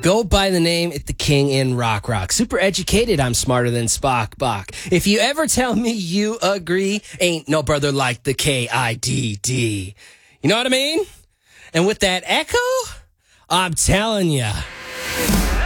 Go by the name The King in Rock Rock. Super educated, I'm smarter than Spock Bach. If you ever tell me you agree, ain't no brother like the KIDD. You know what I mean? And with that echo, I'm telling ya.